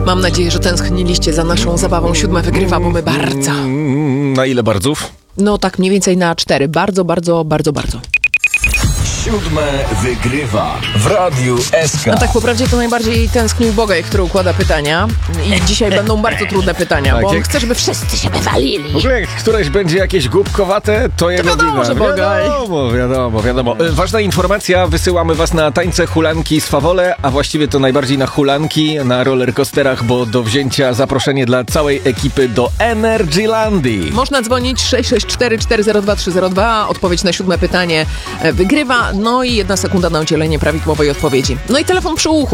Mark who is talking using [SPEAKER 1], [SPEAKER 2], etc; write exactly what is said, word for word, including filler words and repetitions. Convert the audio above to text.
[SPEAKER 1] Mam nadzieję, że tęskniliście za naszą zabawą. Siódme wygrywa, bo my bardzo.
[SPEAKER 2] Na ile bardzów?
[SPEAKER 1] No tak mniej więcej na cztery. Bardzo, bardzo, bardzo, bardzo.
[SPEAKER 3] Siódme wygrywa w Radiu S K.
[SPEAKER 1] A tak po prawdzie to najbardziej tęsknił Bogaj, który układa pytania. I dzisiaj będą bardzo trudne pytania,
[SPEAKER 2] Tak,
[SPEAKER 1] bo on
[SPEAKER 2] jak-
[SPEAKER 1] chce, żeby wszyscy się wywalili.
[SPEAKER 2] W ogóle jak któreś będzie jakieś głupkowate, to jego
[SPEAKER 1] wiadomo,
[SPEAKER 2] wina.
[SPEAKER 1] że Bogaj.
[SPEAKER 2] Wiadomo, wiadomo, wiadomo. E, Ważna informacja, wysyłamy was na tańce hulanki z Fawole, a właściwie to najbardziej na hulanki, na rollercoasterach, bo do wzięcia zaproszenie dla całej ekipy do Energylandii.
[SPEAKER 1] Można dzwonić sześć sześć cztery cztery zero dwa trzy zero dwa. Odpowiedź na siódme pytanie e, wygrywa. No i jedna sekunda na udzielenie prawidłowej odpowiedzi. No i telefon przy uchu.